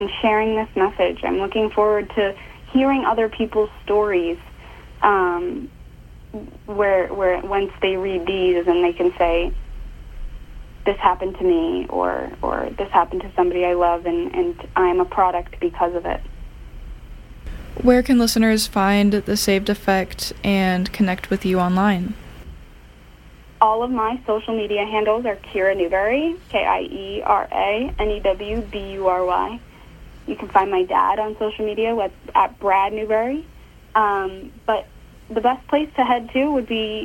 sharing this message. I'm looking forward to hearing other people's stories, where once they read these and they can say, this happened to me, or this happened to somebody I love, and I'm a product because of it. Where can listeners find The Saved Effect and connect with you online? All of my social media handles are Kira Newberry, KIERANEWBURY. You can find my dad on social media at Brad Newberry. But the best place to head to would be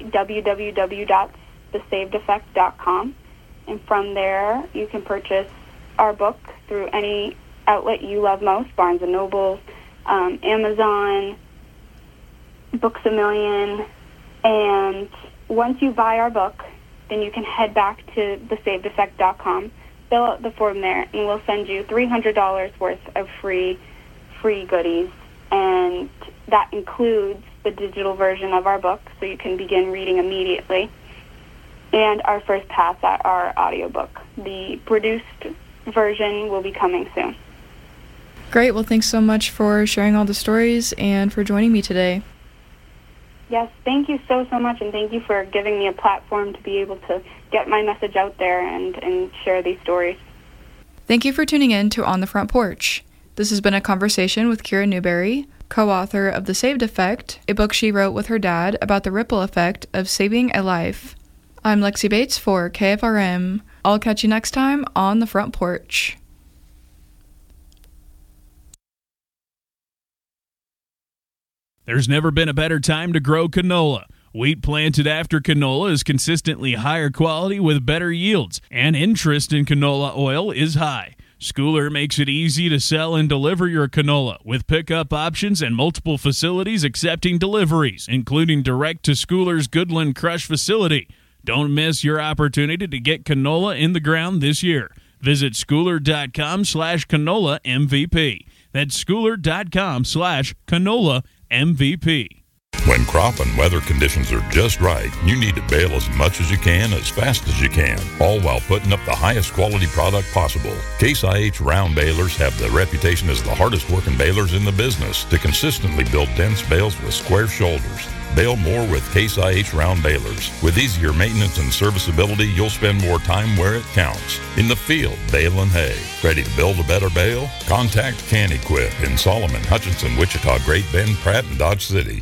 www.thesavedeffect.com. And from there, you can purchase our book through any outlet you love most, Barnes & Noble, Amazon, Books A Million. And once you buy our book, then you can head back to thesavedeffect.com, fill out the form there, and we'll send you $300 worth of free goodies. And that includes the digital version of our book, so you can begin reading immediately, and our first pass at our audiobook. The produced version will be coming soon. Great. Well, thanks so much for sharing all the stories and for joining me today. Yes, thank you so much, and thank you for giving me a platform to be able to get my message out there and share these stories. Thank you for tuning in to On the Front Porch. This has been a conversation with Kira Newberry, co-author of The Saved Effect, a book she wrote with her dad about the ripple effect of saving a life. I'm Lexi Bates for KFRM. I'll catch you next time on The Front Porch. There's never been a better time to grow canola. Wheat planted after canola is consistently higher quality with better yields, and interest in canola oil is high. Schooler makes it easy to sell and deliver your canola with pickup options and multiple facilities accepting deliveries, including direct to Schooler's Goodland Crush facility. Don't miss your opportunity to get canola in the ground this year. Visit schooler.com/canola MVP. That's schooler.com/canola MVP. When crop and weather conditions are just right, you need to bale as much as you can, as fast as you can, all while putting up the highest quality product possible. Case IH round balers have the reputation as the hardest working balers in the business to consistently build dense bales with square shoulders. Bale more with Case IH round balers. With easier maintenance and serviceability, you'll spend more time where it counts. In the field, baling hay. Ready to build a better bale? Contact Can Equip in Solomon, Hutchinson, Wichita, Great Bend, Pratt, and Dodge City.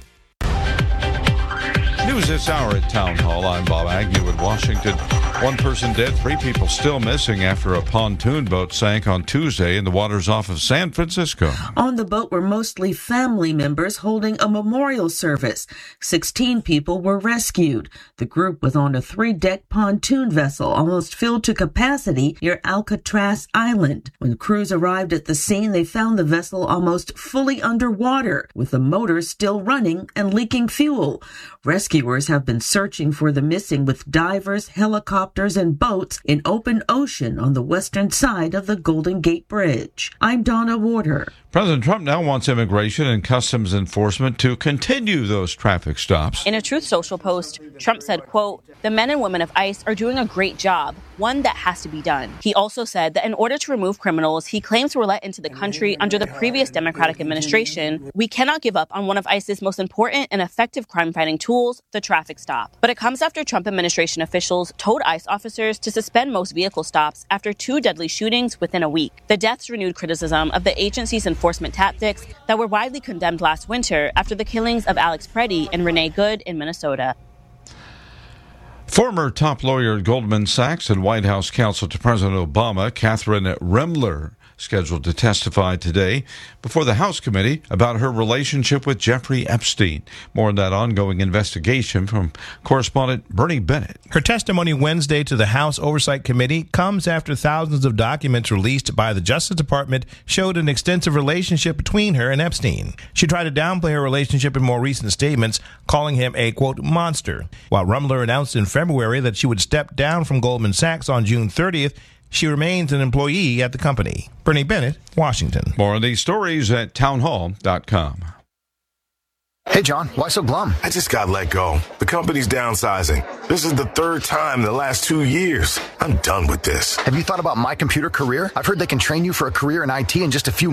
News this hour at Town Hall. I'm Bob Agnew in Washington. One person dead, 3 people still missing after a pontoon boat sank on Tuesday in the waters off of San Francisco. On the boat were mostly family members holding a memorial service. 16 people were rescued. The group was on a 3-deck pontoon vessel almost filled to capacity near Alcatraz Island. When crews arrived at the scene, they found the vessel almost fully underwater, with the motor still running and leaking fuel. Rescuers have been searching for the missing with divers, helicopters, and boats in open ocean on the western side of the Golden Gate Bridge. I'm Donna Warder. President Trump now wants immigration and customs enforcement to continue those traffic stops. In a Truth Social post, Trump said, quote, "The men and women of ICE are doing a great job, one that has to be done." He also said that in order to remove criminals he claims were let into the country under the previous Democratic administration, we cannot give up on one of ICE's most important and effective crime-fighting tools, the traffic stop. But it comes after Trump administration officials told ICE officers to suspend most vehicle stops after 2 deadly shootings within a week. The deaths renewed criticism of the agency's enforcement tactics that were widely condemned last winter after the killings of Alex Preddy and Renee Good in Minnesota. Former top lawyer at Goldman Sachs and White House counsel to President Obama, Catherine Remler, scheduled to testify today before the House committee about her relationship with Jeffrey Epstein. More on that ongoing investigation from correspondent Bernie Bennett. Her testimony Wednesday to the House Oversight Committee comes after thousands of documents released by the Justice Department showed an extensive relationship between her and Epstein. She tried to downplay her relationship in more recent statements, calling him a, quote, monster. While Remler announced in February that she would step down from Goldman Sachs on June 30th, she remains an employee at the company. Bernie Bennett, Washington. More on these stories at townhall.com. Hey, John, why so glum? I just got let go. The company's downsizing. This is the third time in the last 2 years. I'm done with this. Have you thought about My Computer Career? I've heard they can train you for a career in IT in just a few